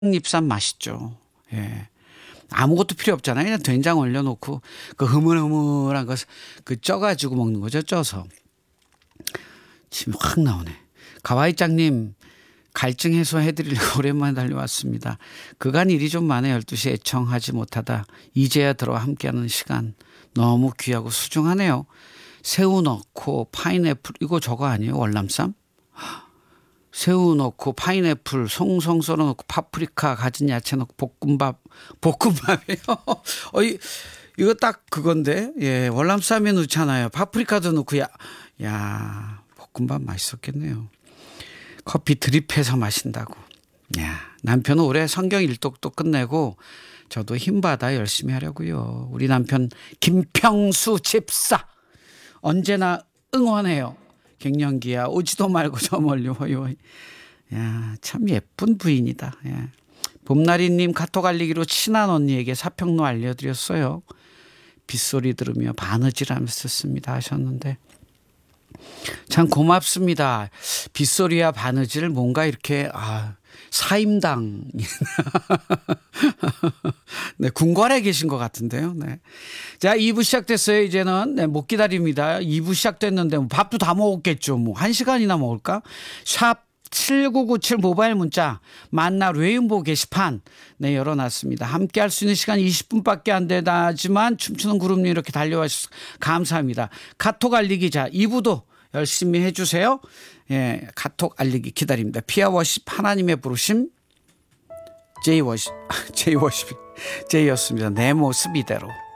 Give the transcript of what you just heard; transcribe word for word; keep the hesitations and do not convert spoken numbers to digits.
잎쌈 맛있죠. 예. 아무것도 필요 없잖아요. 그냥 된장 올려놓고 그 흐물흐물한 거 그 쪄가지고 먹는 거죠. 쪄서. 침이 확 나오네. 가와이짱님 갈증 해소해드리려고 오랜만에 달려왔습니다. 그간 일이 좀 많아 열두 시에 애청하지 못하다 이제야 들어와 함께하는 시간 너무 귀하고 소중하네요. 새우 넣고 파인애플 이거 저거 아니에요? 월남쌈? 새우 넣고 파인애플 송송 썰어 넣고 파프리카 가진 야채 넣고 볶음밥 볶음밥이에요. 어, 이, 이거 딱 그건데 예 월남쌈에 넣잖아요. 파프리카도 넣고 야, 야 볶음밥 맛있었겠네요. 커피 드립해서 마신다고. 야 남편은 올해 성경 일독도 끝내고 저도 힘받아 열심히 하려고요. 우리 남편 김평수 집사 언제나 응원해요. 갱년기야 오지도 말고 저 멀리 호이호이. 야, 참 예쁜 부인이다. 예. 봄나리님 카톡 알리기로 친한 언니에게 사평로 알려드렸어요. 빗소리 들으며 바느질하면서 듣습니다 하셨는데 참 고맙습니다. 빗소리와 바느질 뭔가 이렇게 아, 사임당 네, 궁궐에 계신 것 같은데요. 네. 자, 이 부 시작됐어요. 이제는 네, 못 기다립니다. 이 부 시작됐는데 뭐 밥도 다 먹었겠죠. 뭐 한 시간이나 먹을까? 샵 칠구구칠 모바일 문자 만나 레인보우 게시판 네 열어놨습니다. 함께 할 수 있는 시간 이십 분밖에 안 되다지만 춤추는 그룹님 이렇게 달려와 주셔서 감사합니다. 카톡 알리기 자 이 부도 열심히 해주세요. 예, 카톡 알리기 기다립니다. 피아워십 하나님의 부르심 제이워십 제이워십 제이였습니다. 내 모습 이대로.